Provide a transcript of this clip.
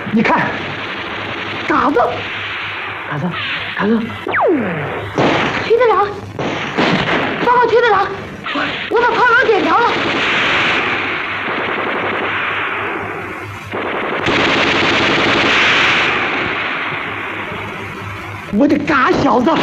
你看，嘎子， 徐队长，报告徐队长，我把炮楼点着了。 我的嘎小子！